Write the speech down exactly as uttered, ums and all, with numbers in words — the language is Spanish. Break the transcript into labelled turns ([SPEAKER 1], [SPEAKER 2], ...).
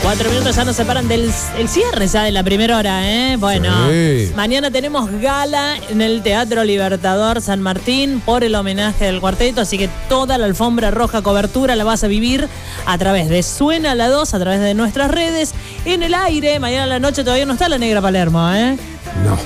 [SPEAKER 1] Cuatro minutos ya nos separan del el cierre ya de la primera hora, ¿eh? Bueno,
[SPEAKER 2] Sí.
[SPEAKER 1] Mañana tenemos gala en el Teatro Libertador San Martín por el homenaje del cuarteto, así que toda la alfombra roja cobertura la vas a vivir a través de Suena la dos, a través de nuestras redes, en el aire. Mañana a la noche todavía no está la Negra Palermo, ¿eh?
[SPEAKER 2] No.